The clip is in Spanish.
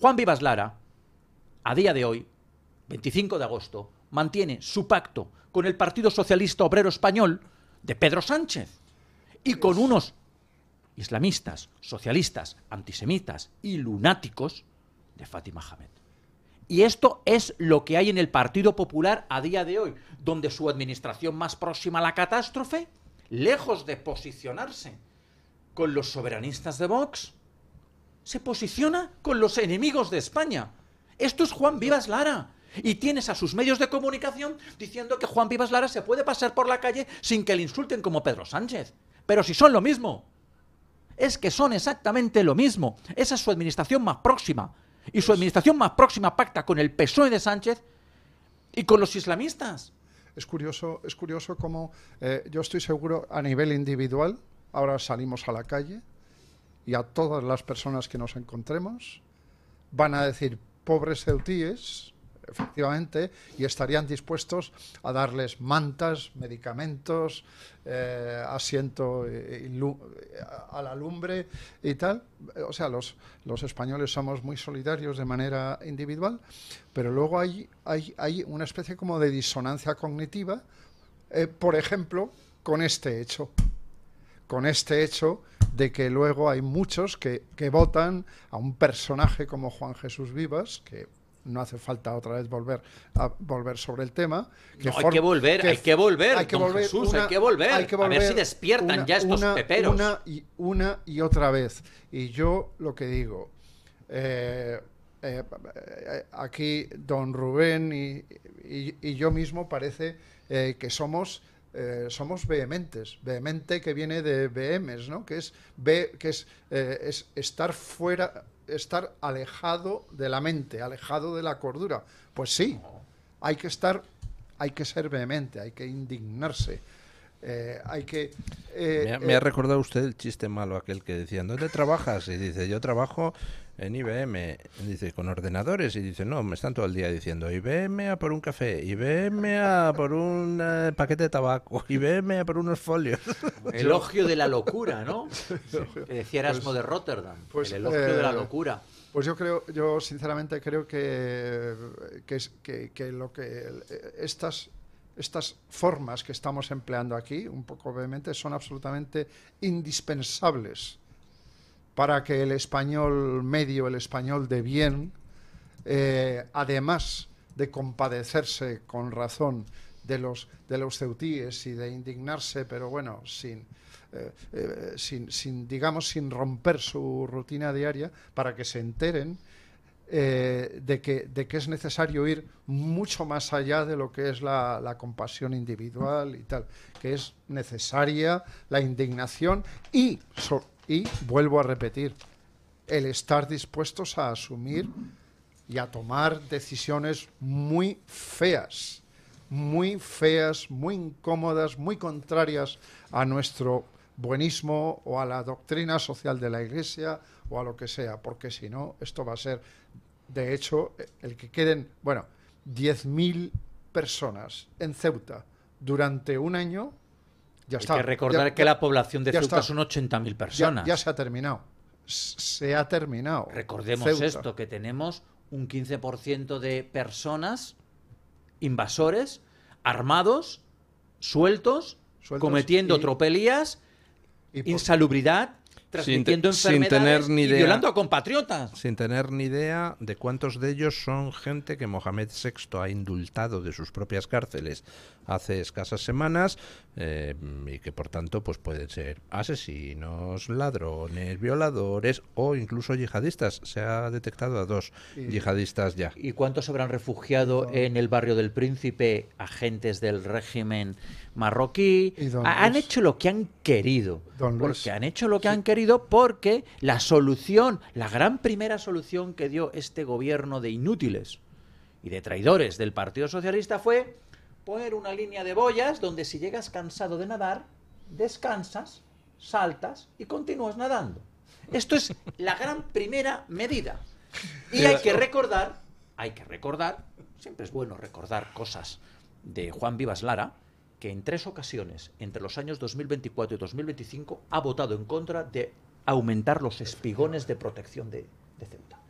Juan Vivas Lara, a día de hoy, 25 de agosto, mantiene su pacto con el Partido Socialista Obrero Español de Pedro Sánchez y con unos islamistas, socialistas, antisemitas y lunáticos de Fátima Hamed. Y esto es lo que hay en el Partido Popular a día de hoy, donde su administración más próxima a la catástrofe, lejos de posicionarse con los soberanistas de Vox, se posiciona con los enemigos de España. Esto es Juan Vivas Lara. Y tienes a sus medios de comunicación diciendo que Juan Vivas Lara se puede pasar por la calle sin que le insulten como Pedro Sánchez. Pero si son lo mismo. Es que son exactamente lo mismo. Esa es su administración más próxima. Y su administración más próxima pacta con el PSOE de Sánchez y con los islamistas. Es curioso cómo yo estoy seguro a nivel individual, ahora salimos a la calle y a todas las personas que nos encontremos van a decir pobres ceutíes, efectivamente, y estarían dispuestos a darles mantas, medicamentos, asiento a la lumbre y tal. O sea, los españoles somos muy solidarios de manera individual, pero luego hay una especie como de disonancia cognitiva, por ejemplo, con este hecho de que luego hay muchos que votan a un personaje como Juan Jesús Vivas, que no hace falta otra vez volver sobre el tema. Hay que volver, Jesús, hay que volver. A ver si despiertan ya estos peperos. Una y otra vez. Y yo lo que digo, aquí don Rubén y yo mismo parece que somos vehementes. Vehemente que viene de vehemes, ¿no? Que es estar fuera, estar alejado de la mente, alejado de la cordura. Pues sí, hay que ser vehemente, hay que indignarse. Me ha recordado usted el chiste malo aquel que decía, ¿dónde trabajas? Y dice, yo trabajo en IBM. Y dice, ¿con ordenadores? Y dice, no, me están todo el día diciendo, IBM a por un café, IBM a por un paquete de tabaco, IBM a por unos folios. Elogio de la locura, ¿no? Que decía Erasmo de Rotterdam, el elogio de la locura. Pues yo sinceramente creo que estas formas que estamos empleando aquí, un poco vehemente, son absolutamente indispensables para que el español medio, el español de bien, además de compadecerse con razón de los ceutíes y de indignarse, pero bueno, sin romper su rutina diaria, para que se enteren de que es necesario ir mucho más allá de lo que es la compasión individual y tal, que es necesaria la indignación y vuelvo a repetir, el estar dispuestos a asumir y a tomar decisiones muy feas, muy incómodas, muy contrarias a nuestro buenismo o a la doctrina social de la Iglesia o a lo que sea, porque si no, esto va a ser, de hecho, el que queden, 10.000 personas en Ceuta durante un año, ya está. Hay que recordar que la población de Ceuta son 80.000 personas. Ya se ha terminado. Se ha terminado. Recordemos Ceuta. esto, que tenemos un 15% de personas invasores, armados, sueltos cometiendo tropelías, insalubridad, transmitiendo enfermedades y violando a compatriotas. Sin tener ni idea de cuántos de ellos son gente que Mohamed VI ha indultado de sus propias cárceles hace escasas semanas y que por tanto pues pueden ser asesinos, ladrones, violadores o incluso yihadistas. Se ha detectado a 2 yihadistas ya. ¿Y cuántos habrán refugiado en el barrio del Príncipe agentes del régimen marroquí? Han hecho lo que han querido. Porque han hecho lo que han querido porque la solución, la gran primera solución que dio este gobierno de inútiles y de traidores del Partido Socialista fue poner una línea de boyas donde si llegas cansado de nadar, descansas, saltas y continúas nadando. Esto es la gran primera medida. Y hay que recordar, siempre es bueno recordar cosas de Juan Vivas Lara, que en 3 ocasiones, entre los años 2024 y 2025, ha votado en contra de aumentar los espigones de protección de Ceuta.